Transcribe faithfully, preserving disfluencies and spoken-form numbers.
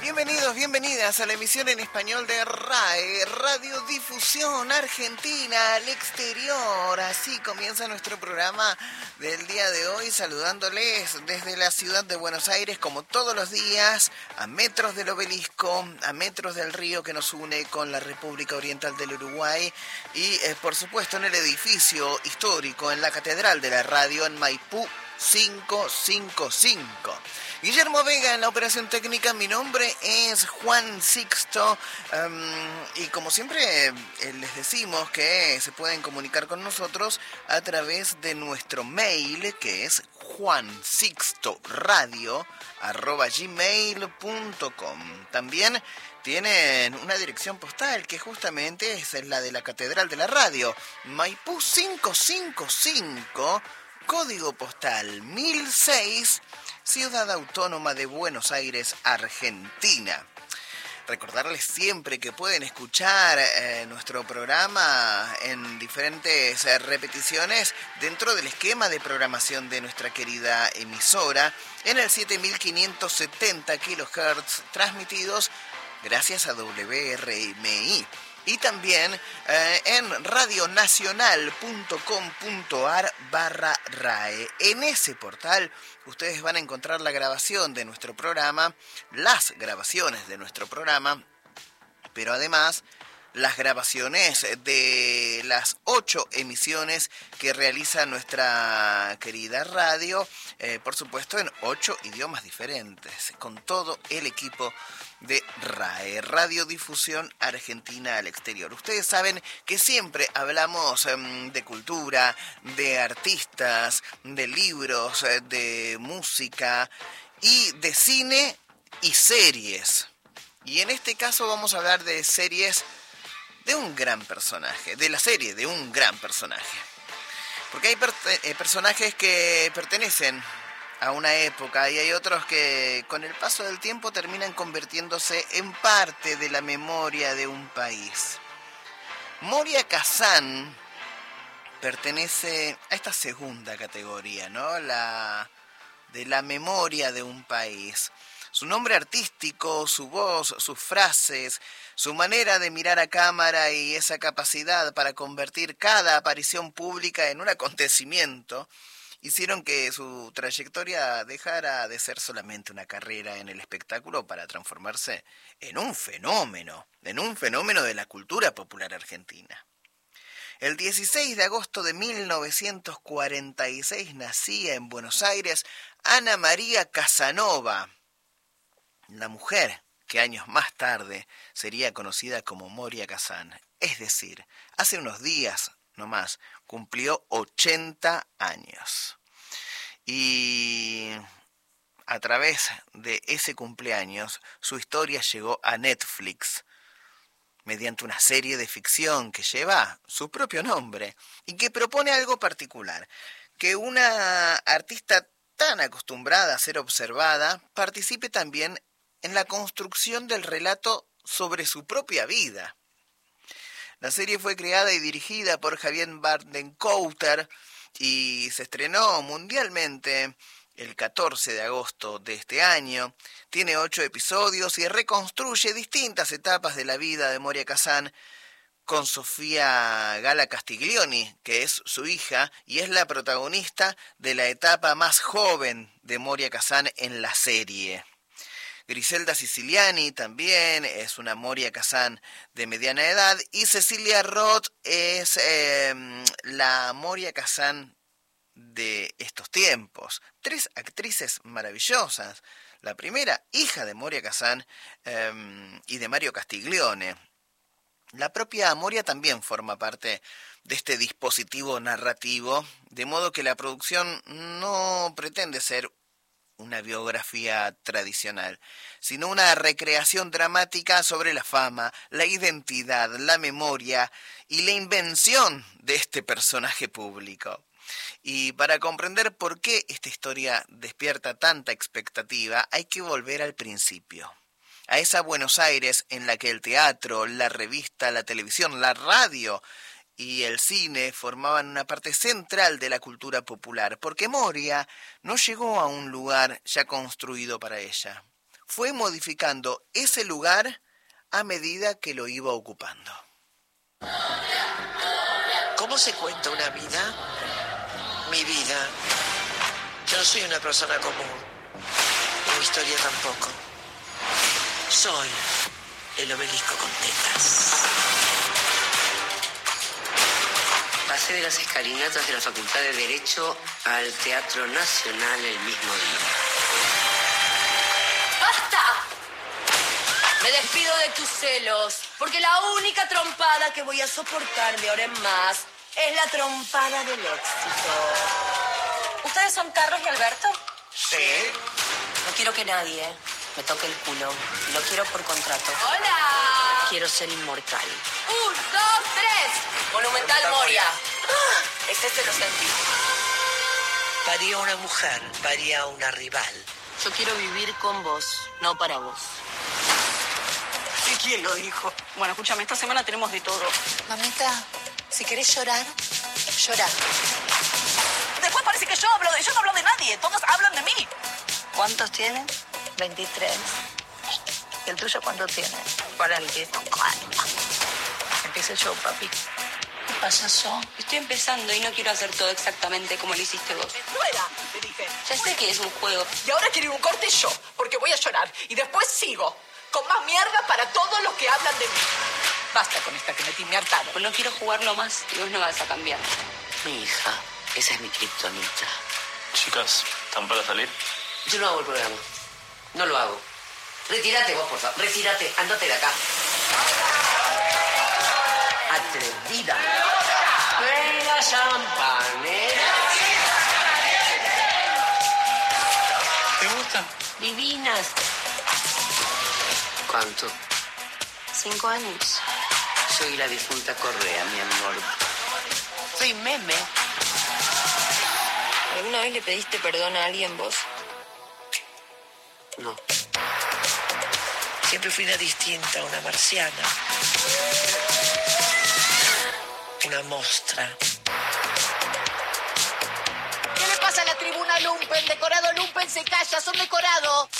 Bienvenidos, bienvenidas a la emisión en español de RAE, Radiodifusión Argentina al exterior. Así comienza nuestro programa del día de hoy, saludándoles desde la ciudad de Buenos Aires, como todos los días, a metros del obelisco, a metros del río que nos une con la República Oriental del Uruguay y, eh, por supuesto, en el edificio histórico, en la Catedral de la Radio, en Maipú quinientos cincuenta y cinco. Guillermo Vega en la operación técnica, mi nombre es Juan Sixto, um, y como siempre eh, les decimos que se pueden comunicar con nosotros a través de nuestro mail, que es juansixtoradio arroba gmail punto com. También tienen una dirección postal que justamente es la de la Catedral de la Radio, Maipú quinientos cincuenta y cinco, código postal mil seis, Ciudad Autónoma de Buenos Aires, Argentina. Recordarles siempre que pueden escuchar eh, nuestro programa en diferentes eh, repeticiones dentro del esquema de programación de nuestra querida emisora en el siete mil quinientos setenta kilohertz transmitidos gracias a W R M I. Y también eh, en radionacional.com.ar barra RAE. En ese portal ustedes van a encontrar la grabación de nuestro programa, las grabaciones de nuestro programa, pero además las grabaciones de las ocho emisiones que realiza nuestra querida radio, eh, por supuesto en ocho idiomas diferentes, con todo el equipo de RAE, Radiodifusión Argentina al exterior. Ustedes saben que siempre hablamos um, de cultura, de artistas, de libros, de música y de cine y series. Y en este caso vamos a hablar de series de un gran personaje, de la serie de un gran personaje. Porque hay per- eh, personajes que pertenecen a una época y hay otros que con el paso del tiempo terminan convirtiéndose en parte de la memoria de un país. Moria Kazan pertenece a esta segunda categoría, ¿no? La de la memoria de un país. Su nombre artístico, su voz, sus frases, su manera de mirar a cámara y esa capacidad para convertir cada aparición pública en un acontecimiento hicieron que su trayectoria dejara de ser solamente una carrera en el espectáculo para transformarse en un fenómeno, en un fenómeno de la cultura popular argentina. El dieciséis de agosto de mil novecientos cuarenta y seis nacía en Buenos Aires Ana María Casanova, la mujer que años más tarde sería conocida como Moria Kazan. Es decir, hace unos días nomás cumplió ochenta años. Y a través de ese cumpleaños, su historia llegó a Netflix mediante una serie de ficción que lleva su propio nombre y que propone algo particular, que una artista tan acostumbrada a ser observada participe también en la construcción del relato sobre su propia vida. La serie fue creada y dirigida por Javier Bardem-Kouter y se estrenó mundialmente el catorce de agosto de este año. Tiene ocho episodios y reconstruye distintas etapas de la vida de Moria Kazan con Sofía Gala Castiglioni, que es su hija y es la protagonista de la etapa más joven de Moria Kazan en la serie. Griselda Siciliani también es una Moria Kazan de mediana edad y Cecilia Roth es eh, la Moria Kazan de estos tiempos. Tres actrices maravillosas. La primera, hija de Moria Kazan eh, y de Mario Castiglione. La propia Moria también forma parte de este dispositivo narrativo, de modo que la producción no pretende ser una biografía tradicional, sino una recreación dramática sobre la fama, la identidad, la memoria y la invención de este personaje público. Y para comprender por qué esta historia despierta tanta expectativa, hay que volver al principio, a esa Buenos Aires en la que el teatro, la revista, la televisión, la radio y el cine formaban una parte central de la cultura popular, porque Moria no llegó a un lugar ya construido para ella. fue modificando ese lugar a medida que lo iba ocupando. ¿Cómo se cuenta una vida? Mi vida. Yo no soy una persona común. Y mi historia tampoco. Soy el obelisco con tetas. Pasé de las escalinatas de la Facultad de Derecho al Teatro Nacional el mismo día. ¡Basta! Me despido de tus celos, porque la única trompada que voy a soportar de ahora en más es la trompada del éxito. ¿Ustedes son Carlos y Alberto? Sí. No quiero que nadie me toque el culo. Y lo quiero por contrato. ¡Hola! Quiero ser inmortal. ¡Un, dos, tres! Monumental Moria. ¡Ah! Este se lo sentí. Paría una mujer, paría una rival. Yo quiero vivir con vos, no para vos. ¿Y quién lo dijo? Bueno, escúchame, esta semana tenemos de todo. Mamita, si querés llorar, llorá. Después parece que yo hablo de... Yo no hablo de nadie, todos hablan de mí. ¿Cuántos tienen? veintitrés. ¿Y el tuyo cuánto tiene? cuarenta. Empieza el show, papi. ¿Qué pasa, yo? Estoy empezando y no quiero hacer todo exactamente como lo hiciste vos. Fuera, te dije. Ya sé que es un juego. Y ahora quiero ir un corte yo, porque voy a llorar. Y después sigo, con más mierda para todos los que hablan de mí. Basta con esta que metí, me hartaron. Pues no quiero jugarlo más y vos no vas a cambiar. Mi hija, esa es mi kriptonita. Chicas, ¿están para salir? Yo no hago el programa. No lo hago. Retírate vos, por favor. Retírate. Ándate de acá. Atrevida. Venga, champañera. ¿Te gusta? Divinas. ¿Cuánto? Cinco años. Soy la difunta Correa, mi amor. Soy meme. ¿Alguna vez le pediste perdón a alguien vos? No. Siempre fui una distinta, una marciana. Una mostra. ¿Qué le pasa a la tribuna Lumpen? Decorado Lumpen se calla, son decorados.